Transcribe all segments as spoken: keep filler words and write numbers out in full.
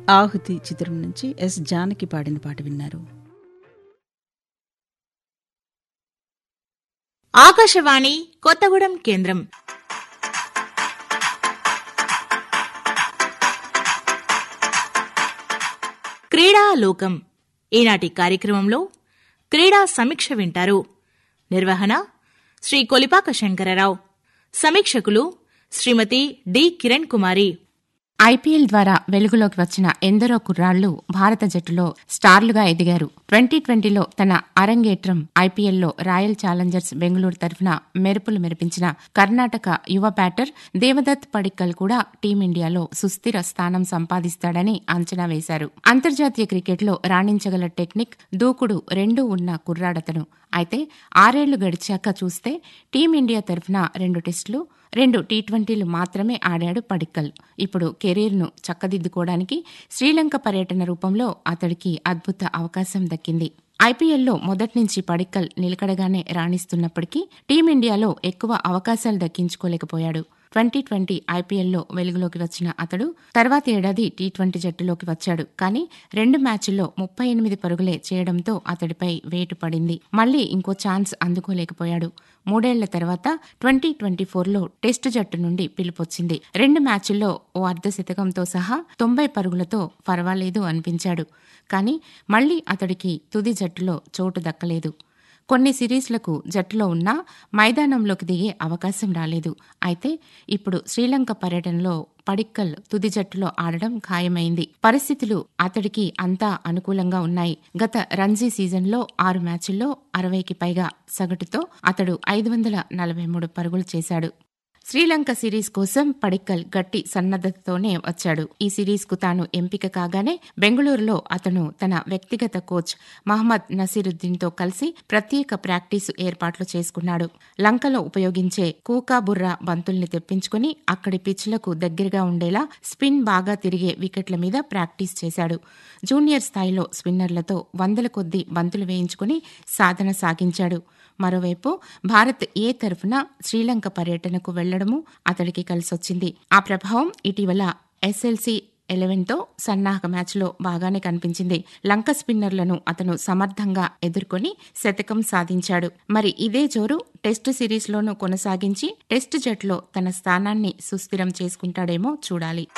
ఆహుతి చిత్రం నుంచి ఎస్ జానకి పాడిన పాట విన్నారు. ఆకాశవాణి కొత్తగూడెం కేంద్రం. క్రీడాలోకం ఈనాటి కార్యక్రమంలో క్రీడా సమీక్ష వింటారు. నిర్వహణ శ్రీ కొలిపాక శంకరరావు. సమీక్షకులు శ్రీమతి డి కిరణ్ కుమారి. ఐపీఎల్ ద్వారా వెలుగులోకి వచ్చిన ఎందరో కుర్రాళ్లు భారత జట్టులో స్టార్లుగా ఎదిగారు. ట్వంటీ ట్వంటీలో తన అరంగేట్రం ఐపీఎల్లో రాయల్ ఛాలెంజర్స్ బెంగళూరు తరఫున మెరుపులు మెరిపించిన కర్ణాటక యువ బ్యాటర్ దేవదత్ పడిక్కల్ కూడా టీమిండియాలో సుస్థిర స్థానం సంపాదిస్తాడని అంచనా వేశారు. అంతర్జాతీయ క్రికెట్లో రాణించగల టెక్నిక్, దూకుడు రెండూ ఉన్న కుర్రాడతను. అయితే ఆరేళ్లు గడిచాక చూస్తే టీమిండియా తరఫున రెండు టెస్టులు, రెండు టీ ట్వంటీలు మాత్రమే ఆడాడు పడిక్కల్. ఇప్పుడు కెరీర్ను చక్కదిద్దుకోవడానికి శ్రీలంక పర్యటన రూపంలో అతడికి అద్భుత అవకాశం దక్కింది. ఐపీఎల్లో మొదట్నుంచి పడిక్కల్ నిలకడగానే రాణిస్తున్నప్పటికీ టీమిండియాలో ఎక్కువ అవకాశాలు దక్కించుకోలేకపోయాడు. ట్వంటీ ట్వంటీ ఐపీఎల్లో వెలుగులోకి వచ్చిన అతడు తర్వాతి ఏడాది టీ ట్వంటీ జట్టులోకి వచ్చాడు. కానీ రెండు మ్యాచ్ల్లో ముప్పై ఎనిమిది పరుగులే చేయడంతో అతడిపై వేటు పడింది. మళ్లీ ఇంకో ఛాన్స్ అందుకోలేకపోయాడు. మూడేళ్ల తర్వాత ట్వంటీ ట్వంటీ ఫోర్లో టెస్టు జట్టు నుండి పిలుపొచ్చింది. రెండు మ్యాచ్ల్లో ఓ అర్ధశతకంతో సహా తొంభై పరుగులతో పర్వాలేదు అనిపించాడు. కానీ మళ్లీ అతడికి తుది జట్టులో చోటు దక్కలేదు. కొన్ని సిరీస్లకు జట్టులో ఉన్నా మైదానంలోకి దిగే అవకాశం రాలేదు. అయితే ఇప్పుడు శ్రీలంక పర్యటనలో పడిక్కల్ తుది జట్టులో ఆడడం ఖాయమైంది. పరిస్థితులు అతడికి అంతా అనుకూలంగా ఉన్నాయి. గత రంజీ సీజన్లో ఆరు మ్యాచుల్లో అరవైకి పైగా సగటుతో అతడు ఐదు వందల నలభై మూడు పరుగులు చేశాడు. శ్రీలంక సిరీస్ కోసం పడిక్కల్ గట్టి సన్నద్ధతతోనే వచ్చాడు. ఈ సిరీస్కు తాను ఎంపిక కాగానే బెంగళూరులో అతను తన వ్యక్తిగత కోచ్ మహమ్మద్ నసీరుద్దీన్తో కలిసి ప్రత్యేక ప్రాక్టీసు ఏర్పాట్లు చేసుకున్నాడు. లంకలో ఉపయోగించే కూకాబుర్రా బంతుల్ని తెప్పించుకుని అక్కడి పిచ్లకు దగ్గరగా ఉండేలా స్పిన్ బాగా తిరిగే వికెట్ల మీద ప్రాక్టీస్ చేశాడు. జూనియర్ స్థాయిలో స్పిన్నర్లతో వందల కొద్దీ బంతులు వేయించుకుని సాధన సాగించాడు. మరోవైపు భారత్ ఏ తరఫున శ్రీలంక పర్యటనకు వెళ్లడము అతడికి కలిసొచ్చింది. ఆ ప్రభావం ఇటీవల ఎస్ఎల్సీ ఎలెవెన్తో సన్నాహక మ్యాచ్లో బాగానే కనిపించింది. లంక స్పిన్నర్లను అతను సమర్థంగా ఎదుర్కొని శతకం సాధించాడు. మరి ఇదే జోరు టెస్టు సిరీస్లోనూ కొనసాగించి టెస్టు జట్టులో తన స్థానాన్ని సుస్థిరం చేసుకుంటాడేమో చూడాలి.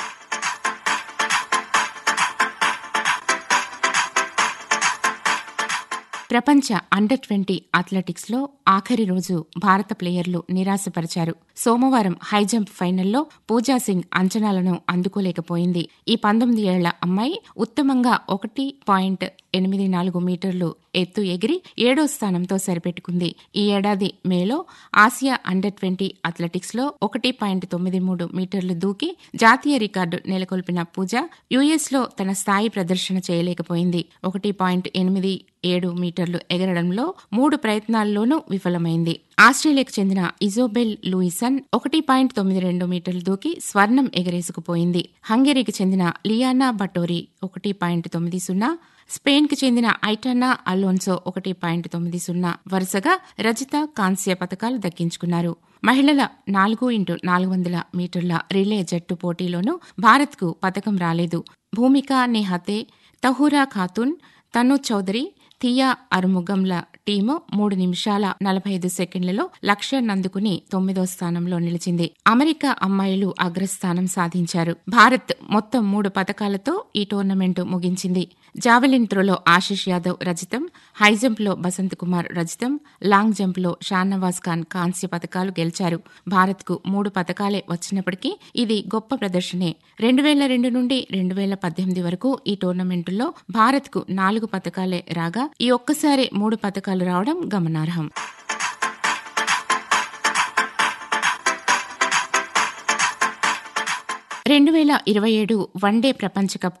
ప్రపంచ అండర్ ట్వంటీ అథ్లెటిక్స్లో ఆఖరి రోజు భారత ప్లేయర్లు నిరాశపరిచారు. సోమవారం హైజంప్ ఫైనల్లో పూజా సింగ్ అంచనాలను అందుకోలేకపోయింది. ఈ పంతొమ్మిది ఏళ్ల అమ్మాయి ఉత్తమంగా ఒకటి పాయింట్ ఎనిమిది నాలుగు మీటర్లు ఎత్తు ఎగిరి ఏడో స్థానంతో సరిపెట్టుకుంది. ఈ ఏడాది మేలో ఆసియా అండర్ ట్వంటీ అథ్లెటిక్స్లో ఒకటి పాయింట్ తొమ్మిది మూడు మీటర్లు దూకి జాతీయ రికార్డు నెలకొల్పిన పూజ యుఎస్లో తన స్థాయి ప్రదర్శన చేయలేకపోయింది. ఒకటి పాయింట్ ఎనిమిది ఏడు మీటర్లు ఎగరడంలో మూడు ప్రయత్నాల్లోనూ విఫలమైంది. ఆస్ట్రేలియాకు చెందిన ఇజోబెల్ లూయిసన్ ఒకటి పాయింట్ తొమ్మిది రెండు మీటర్లు దూకి స్వర్ణం ఎగరేసుకుపోయింది. హంగేరీకి చెందిన లియానా బటోరి ఒకటి పాయింట్ తొమ్మిది సున్నా, స్పెయిన్కు చెందిన ఐటానా అలోన్సో ఒకటి పాయింట్ తొమ్మిది సున్నా వరుసగా రజత, కాంస్య పతకాలు దక్కించుకున్నారు. మహిళల నాలుగు ఇంటూ నాలుగు వందల మీటర్ల రిలే జట్టు పోటీలోనూ భారత్కు పతకం రాలేదు. భూమికా నెహతే, తహూరా ఖాతున్, తను చౌదరి, థియా అరుముగంల టీము మూడు నిమిషాల నలభై ఐదు సెకండ్లలో లక్ష్యాన్ని అందుకుని తొమ్మిదో స్థానంలో నిలిచింది. అమెరికా అమ్మాయిలు అగ్రస్థానం సాధించారు. భారత్ మొత్తం మూడు పతకాలతో ఈ tournament ముగించింది. Javelin త్రోలో Ashish Yadav రజతం, హైజంప్లో Basant Kumar రజతం, long జంప్లో Shahnawaz Khan కాంస్య పతకాలు గెలిచారు. భారత్కు మూడు పతకాలే వచ్చినప్పటికీ ఇది గొప్ప ప్రదర్శనే. రెండు వేల రెండు నుండి రెండు వేల పద్దెనిమిది వరకు ఈ టోర్నమెంటుల్లో భారత్కు నాలుగు పతకాలే రాగా ఈ ఒక్కసారి మూడు పతకాలు రావడం గమనార్హం. రెండు వేల ఇరవై ఏడు వన్డే ప్రపంచ కప్